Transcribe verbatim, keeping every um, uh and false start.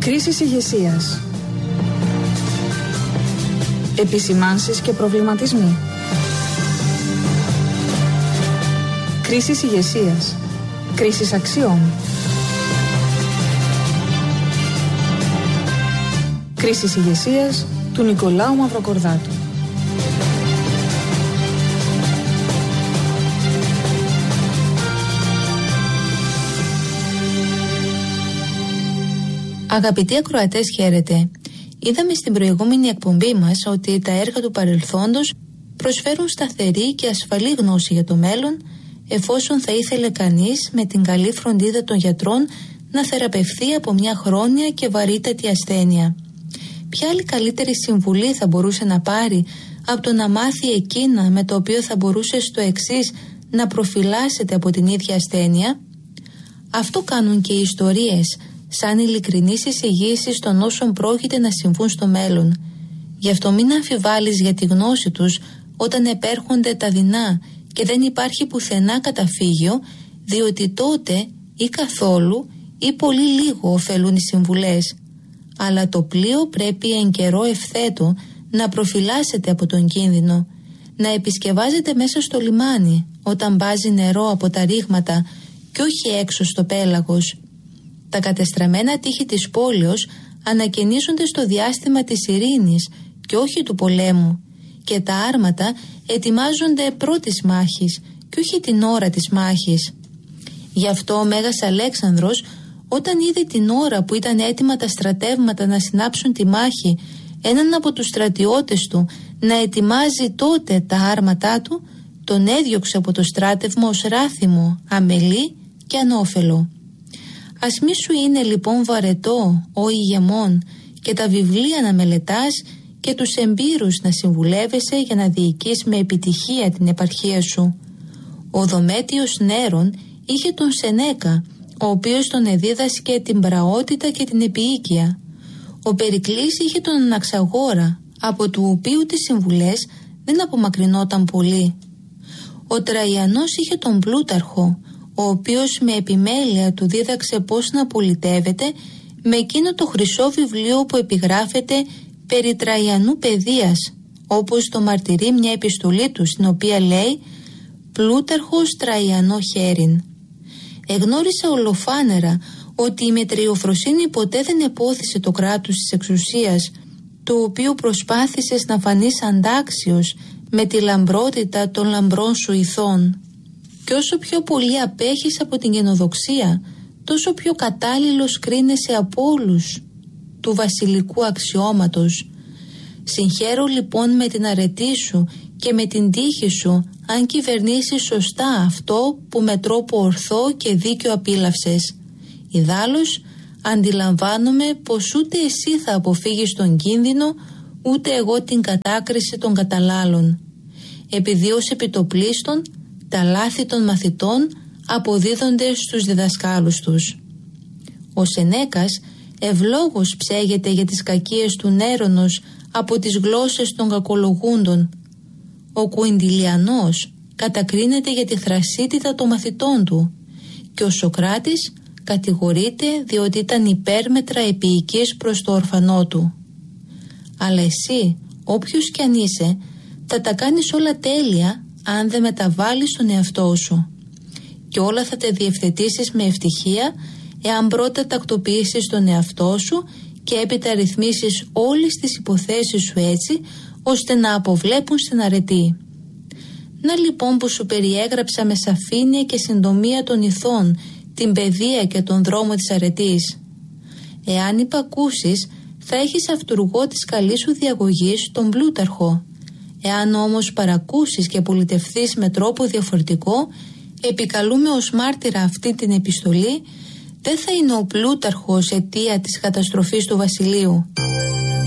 Κρίσεις ηγεσίας. Επισημάνσεις και προβληματισμοί. Κρίσεις ηγεσίας. Κρίσεις αξιών. Κρίσεις ηγεσίας του Νικολάου Μαυροκορδάτου. Αγαπητοί ακροατές, χαίρετε. Είδαμε στην προηγούμενη εκπομπή μας ότι τα έργα του παρελθόντος προσφέρουν σταθερή και ασφαλή γνώση για το μέλλον, εφόσον θα ήθελε κανείς με την καλή φροντίδα των γιατρών να θεραπευθεί από μια χρόνια και βαρύτατη ασθένεια. Ποια άλλη καλύτερη συμβουλή θα μπορούσε να πάρει από το να μάθει εκείνα με το οποίο θα μπορούσε στο εξής να προφυλάσσεται από την ίδια ασθένεια? Αυτό κάνουν και οι ιστορίες, σαν ειλικρινείς εισηγήσεις των όσων πρόκειται να συμβούν στο μέλλον. Γι' αυτό μην αμφιβάλλεις για τη γνώση τους όταν επέρχονται τα δεινά και δεν υπάρχει πουθενά καταφύγιο, διότι τότε ή καθόλου ή πολύ λίγο ωφελούν οι συμβουλές. Αλλά το πλοίο πρέπει εν καιρό ευθέτω να προφυλάσσεται από τον κίνδυνο, να επισκευάζεται μέσα στο λιμάνι όταν μπάζει νερό από τα ρήγματα και όχι έξω στο πέλαγος. Τα κατεστραμμένα τείχη της πόλεως ανακαινίζονται στο διάστημα της ειρήνης και όχι του πολέμου, και τα άρματα ετοιμάζονται πρώτης μάχης και όχι την ώρα της μάχης. Γι' αυτό ο Μέγας Αλέξανδρος, όταν είδε την ώρα που ήταν έτοιμα τα στρατεύματα να συνάψουν τη μάχη, έναν από τους στρατιώτες του να ετοιμάζει τότε τα άρματά του, τον έδιωξε από το στράτευμα ως ράθιμο, αμελή και ανώφελο. Ας μη σου είναι λοιπόν βαρετό, ο ηγεμόν, και τα βιβλία να μελετάς και τους εμπειρούς να συμβουλεύεσαι για να διοικείς με επιτυχία την επαρχία σου. Ο Δομέτιος Νέρον είχε τον Σενέκα, ο οποίος τον εδίδασκε την πραότητα και την επίοικια. Ο Περικλής είχε τον Αναξαγόρα, από του οποίου τις συμβουλές δεν απομακρυνόταν πολύ. Ο Τραϊανός είχε τον Πλούταρχο, ο οποίος με επιμέλεια του δίδαξε πώς να πολιτεύεται με εκείνο το χρυσό βιβλίο που επιγράφεται περί Τραϊανού παιδείας, όπως το μαρτυρεί μια επιστολή του, στην οποία λέει «Πλούταρχος Τραϊανό χέριν». Εγνώρισε ολοφάνερα ότι η μετριοφροσύνη ποτέ δεν επόθησε το κράτος της εξουσίας, το οποίο προσπάθησες να φανείς αντάξιος με τη λαμπρότητα των λαμπρών σου ηθών. Και όσο πιο πολύ απέχεις από την γενοδοξία, τόσο πιο κατάλληλος κρίνεσαι από όλους του βασιλικού αξιώματος. Συγχαίρω λοιπόν με την αρετή σου και με την τύχη σου, αν κυβερνήσεις σωστά αυτό που με τρόπο ορθό και δίκαιο απίλαυσες. Ιδάλλως, αντιλαμβάνομαι πως ούτε εσύ θα αποφύγεις τον κίνδυνο, ούτε εγώ την κατάκριση των καταλάλων. Επειδή ως επιτοπλίστων, τα λάθη των μαθητών αποδίδονται στους διδασκάλους τους. Ο Σενέκας ευλόγως ψέγεται για τις κακίες του Νέρονος από τις γλώσσες των κακολογούντων. Ο Κουιντιλιανός κατακρίνεται για τη θρασίτητα των μαθητών του και ο Σοκράτης κατηγορείται διότι ήταν υπέρμετρα επίοικης προς το ορφανό του. Αλλά εσύ, όποιος κι αν είσαι, θα τα κάνεις όλα τέλεια αν δεν μεταβάλεις τον εαυτό σου, και όλα θα τα διευθετήσεις με ευτυχία εάν πρώτα τακτοποιήσεις τον εαυτό σου και έπειτα ρυθμίσεις όλες τις υποθέσεις σου έτσι ώστε να αποβλέπουν στην αρετή. Να λοιπόν που σου περιέγραψα με σαφήνεια και συντομία των ηθών, την παιδεία και τον δρόμο της αρετής. Εάν υπακούσεις, θα έχεις αυτουργό της καλής σου διαγωγής τον Πλούταρχο. Εάν όμως παρακούσεις και πολιτευθείς με τρόπο διαφορετικό, επικαλούμε ως μάρτυρα αυτή την επιστολή, δεν θα είναι ο Πλούταρχος αιτία της καταστροφής του βασιλείου.